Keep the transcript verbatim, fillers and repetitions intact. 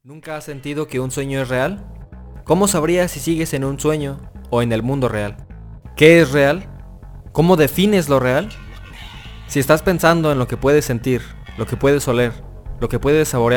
¿Nunca has sentido que un sueño es real? ¿Cómo sabrías si sigues en un sueño o en el mundo real? ¿Qué es real? ¿Cómo defines lo real? Si estás pensando en lo que puedes sentir, lo que puedes oler, lo que puedes saborear,